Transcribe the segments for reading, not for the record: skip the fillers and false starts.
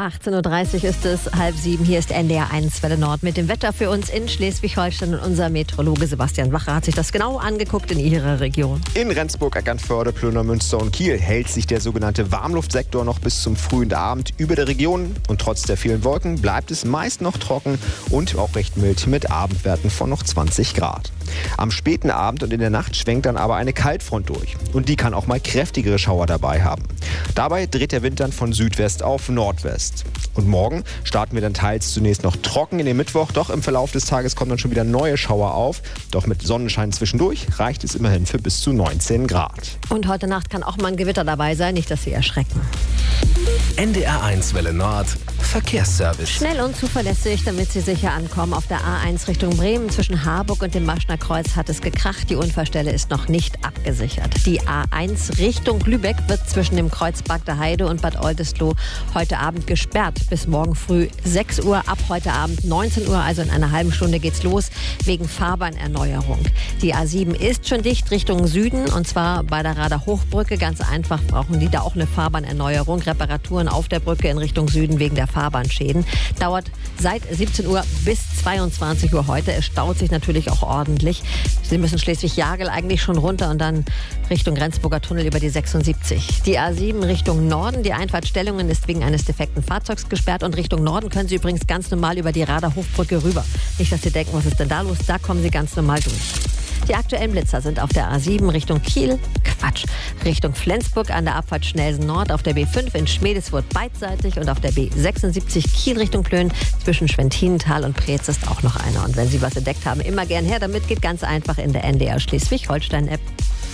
18.30 Uhr ist es, 6:30. Hier ist NDR 1 Welle Nord mit dem Wetter für uns in Schleswig-Holstein. Und unser Meteorologe Sebastian Wacher hat sich das genau angeguckt in ihrer Region. In Rendsburg, Eckernförde, Plöner, Münster und Kiel hält sich der sogenannte Warmluftsektor noch bis zum frühen Abend über der Region. Und trotz der vielen Wolken bleibt es meist noch trocken und auch recht mild mit Abendwerten von noch 20 Grad. Am späten Abend und in der Nacht schwenkt dann aber eine Kaltfront durch. Und die kann auch mal kräftigere Schauer dabei haben. Dabei dreht der Wind dann von Südwest auf Nordwest. Und morgen starten wir dann teils zunächst noch trocken in den Mittwoch. Doch im Verlauf des Tages kommen dann schon wieder neue Schauer auf. Doch mit Sonnenschein zwischendurch reicht es immerhin für bis zu 19 Grad. Und heute Nacht kann auch mal ein Gewitter dabei sein, nicht, dass Sie erschrecken. NDR 1 Welle Nord Verkehrsservice. Schnell und zuverlässig, damit Sie sicher ankommen. Auf der A1 Richtung Bremen zwischen Harburg und dem Maschner Kreuz hat es gekracht. Die Unfallstelle ist noch nicht abgesichert. Die A1 Richtung Lübeck wird zwischen dem Kreuz Bagder Heide und Bad Oldesloe heute Abend gesperrt. Bis morgen früh 6 Uhr, ab heute Abend 19 Uhr, also in einer halben Stunde geht's los, wegen Fahrbahnerneuerung. Die A7 ist schon dicht Richtung Süden, und zwar bei der Rader Hochbrücke. Ganz einfach brauchen die da auch eine Fahrbahnerneuerung. Reparaturen auf der Brücke in Richtung Süden wegen der Fahrbahnschäden. Dauert seit 17 Uhr bis 22 Uhr heute. Es staut sich natürlich auch ordentlich. Sie müssen Schleswig-Jagel eigentlich schon runter und dann Richtung Rendsburger Tunnel über die 76. Die A7 Richtung Norden. Die Einfahrt Stellungen ist wegen eines defekten Fahrzeugs gesperrt, und Richtung Norden können Sie übrigens ganz normal über die Rader Hochbrücke rüber. Nicht, dass Sie denken, was ist denn da los? Da kommen Sie ganz normal durch. Die aktuellen Blitzer sind auf der A7 Richtung Kiel, Richtung Flensburg an der Abfahrt Schnelsen Nord, auf der B5 in Schmedeswurth beidseitig und auf der B76 Kiel Richtung Plön zwischen Schwentinental und Preetz ist auch noch einer. Und wenn Sie was entdeckt haben, immer gern her damit, geht ganz einfach in der NDR Schleswig-Holstein-App.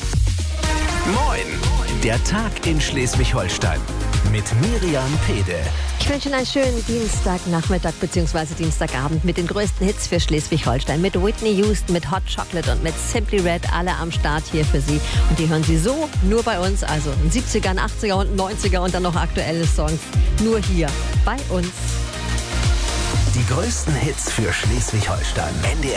Moin, der Tag in Schleswig-Holstein mit Miriam Pede. Ich wünsche Ihnen einen schönen Dienstagnachmittag bzw. Dienstagabend mit den größten Hits für Schleswig-Holstein. Mit Whitney Houston, mit Hot Chocolate und mit Simply Red, alle am Start hier für Sie. Und die hören Sie so nur bei uns, also in 70er, 80er und 90er und dann noch aktuelle Songs. Nur hier bei uns. Die größten Hits für Schleswig-Holstein. NDR